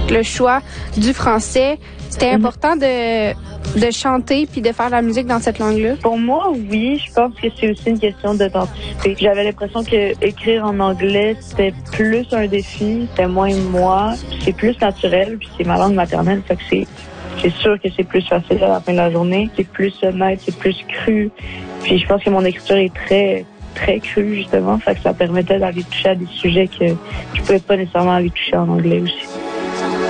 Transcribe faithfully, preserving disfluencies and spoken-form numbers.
le choix du français. C'était important de, de chanter puis de faire de la musique dans cette langue-là? Pour moi, oui. Je pense que c'est aussi une question d'authenticité. J'avais l'impression que écrire en anglais, c'était plus un défi, c'était moins moi. C'est plus naturel, puis c'est ma langue maternelle, fait que c'est c'est sûr que c'est plus facile à la fin de la journée. C'est plus honnête, c'est plus cru. Puis je pense que mon écriture est très très crue, justement, fait que ça permettait d'aller toucher à des sujets que je pouvais pas nécessairement aller toucher en anglais aussi.